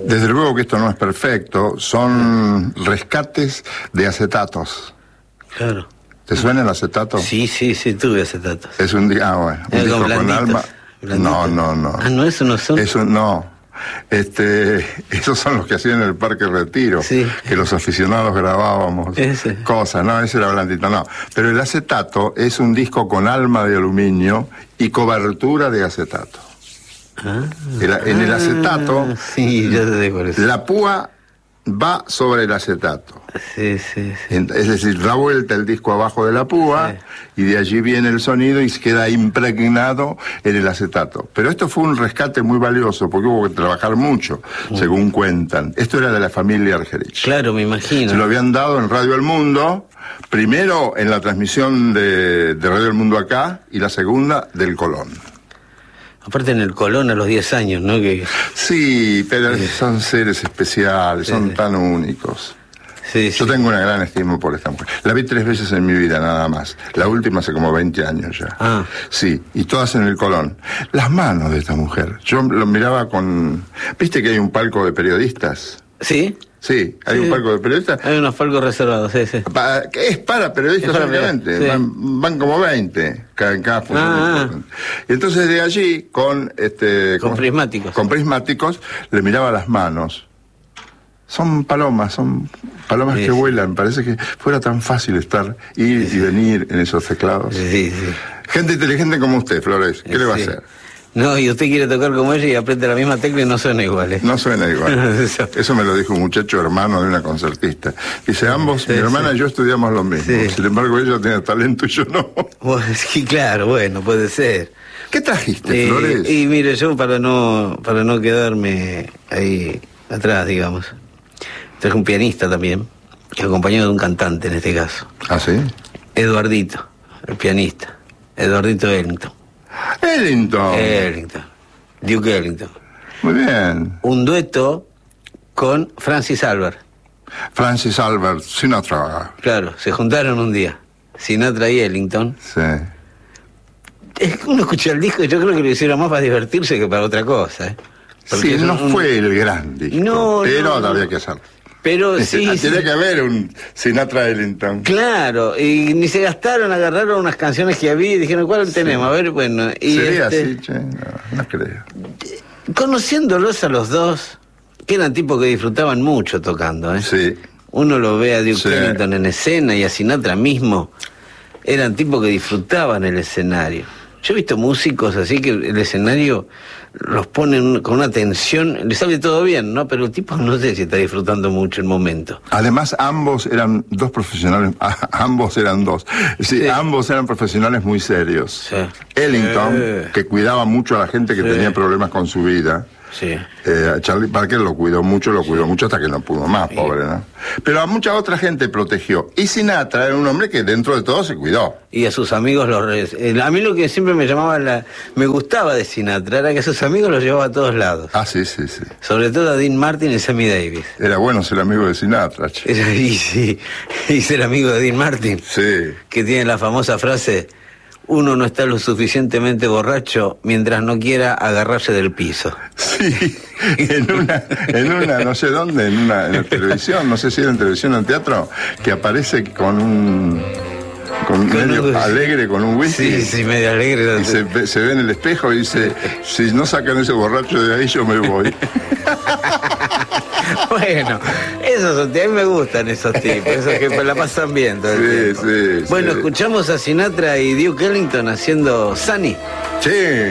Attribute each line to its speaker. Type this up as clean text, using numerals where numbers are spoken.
Speaker 1: Desde luego que esto no es perfecto, son rescates de acetatos.
Speaker 2: Claro.
Speaker 1: ¿Te suena el acetato?
Speaker 2: Sí, tuve acetatos.
Speaker 1: Es un disco, bueno, un disco con alma.
Speaker 2: Blanditos.
Speaker 1: No.
Speaker 2: Ah, no, eso no son.
Speaker 1: Eso no. Esos son los que hacían en el Parque Retiro,
Speaker 2: sí,
Speaker 1: que los aficionados grabábamos cosas, no, ese era blandito, no. Pero el acetato es un disco con alma de aluminio y cobertura de acetato. En el acetato,
Speaker 2: sí, ya sé cuál es.
Speaker 1: La púa va sobre el acetato.
Speaker 2: Sí.
Speaker 1: Es decir, da vuelta el disco abajo de la púa, y de allí viene el sonido y queda impregnado en el acetato. Pero esto fue un rescate muy valioso, porque hubo que trabajar mucho, según cuentan. Esto era de la familia Argerich.
Speaker 2: Claro, me imagino.
Speaker 1: Se lo habían dado en Radio El Mundo, primero en la transmisión de Radio El Mundo acá, y la segunda del Colón.
Speaker 2: Aparte en el Colón a los 10 años, ¿no?
Speaker 1: Sí, pero son seres especiales, son tan únicos.
Speaker 2: Sí.
Speaker 1: Yo tengo una gran estima por esta mujer. La vi 3 veces en mi vida, nada más. La última hace como 20 años ya.
Speaker 2: Ah.
Speaker 1: Sí, y todas en el Colón. Las manos de esta mujer. Yo lo miraba con... ¿Viste que hay un palco de periodistas?
Speaker 2: ¿Sí?
Speaker 1: Sí, hay un palco de periodistas.
Speaker 2: Hay unos palcos reservados, sí.
Speaker 1: Que es para periodistas solamente. Sí. Van como 20 en cada función. Y entonces de allí, con
Speaker 2: prismáticos.
Speaker 1: Con prismáticos, le miraba las manos. Son palomas que vuelan. Parece que fuera tan fácil ir y venir en esos teclados.
Speaker 2: Sí.
Speaker 1: Gente inteligente como usted, Flores, ¿qué le va a hacer?
Speaker 2: No, y usted quiere tocar como ella y aprieta la misma tecla y no suena igual, ¿eh?
Speaker 1: No suena igual. Eso me lo dijo un muchacho hermano de una concertista. Dice, mi hermana y yo estudiamos lo mismo. Sí. Sin embargo, ella tiene talento y yo no.
Speaker 2: Pues, sí, claro, bueno, puede ser.
Speaker 1: ¿Qué trajiste, Flores?
Speaker 2: Y mire, yo para no quedarme ahí atrás, digamos, traje un pianista también, acompañado de un cantante en este caso.
Speaker 1: ¿Ah, sí?
Speaker 2: Eduardito, el pianista. Eduardito Ellington. Duke Ellington.
Speaker 1: Muy bien.
Speaker 2: Un dueto con Francis Albert.
Speaker 1: Francis Albert, Sinatra.
Speaker 2: Claro, se juntaron un día, Sinatra y Ellington.
Speaker 1: Sí.
Speaker 2: Uno escucha el disco y yo creo que lo hicieron más para divertirse que para otra cosa, ¿eh?
Speaker 1: Sí, no fue el gran disco, pero había que hacerlo.
Speaker 2: Pero sí.
Speaker 1: Tiene que haber un Sinatra Ellington.
Speaker 2: Claro, y ni se gastaron, agarraron unas canciones que había y dijeron, ¿cuál tenemos? A ver, bueno. Y
Speaker 1: sería así, che, no creo.
Speaker 2: Conociéndolos a los dos, que eran tipos que disfrutaban mucho tocando, ¿eh?
Speaker 1: Sí.
Speaker 2: Uno lo ve a Duke Ellington en escena y a Sinatra mismo. Eran tipos que disfrutaban el escenario. Yo he visto músicos así que el escenario los ponen con una tensión, les sale todo bien, ¿no? Pero el tipo no sé si está disfrutando mucho el momento.
Speaker 1: Además, ambos eran dos profesionales, ambos eran profesionales muy serios. Sí. Ellington, que cuidaba mucho a la gente que tenía problemas con su vida.
Speaker 2: Sí.
Speaker 1: Charlie Parker lo cuidó mucho hasta que no pudo más, pobre, ¿no? Pero a mucha otra gente protegió. Y Sinatra era un hombre que dentro de todo se cuidó.
Speaker 2: Y a sus amigos a mí lo que siempre me gustaba de Sinatra era que a sus amigos los llevaba a todos lados.
Speaker 1: Ah, sí.
Speaker 2: Sobre todo a Dean Martin y Sammy Davis.
Speaker 1: Era bueno ser amigo de Sinatra.
Speaker 2: Y ser amigo de Dean Martin.
Speaker 1: Sí.
Speaker 2: Que tiene la famosa frase: uno no está lo suficientemente borracho mientras no quiera agarrarse del piso.
Speaker 1: Sí, en una no sé dónde, en la televisión, no sé si era en televisión o en teatro, que aparece con medio alegre, con un whisky.
Speaker 2: Sí, medio alegre.
Speaker 1: Y se ve en el espejo y dice, si no sacan ese borracho de ahí, yo me voy.
Speaker 2: Bueno, a mí me gustan esos tipos, esos que la pasan bien todo el tiempo. Bueno, escuchamos a Sinatra y Duke Ellington haciendo Sunny.
Speaker 1: Sí.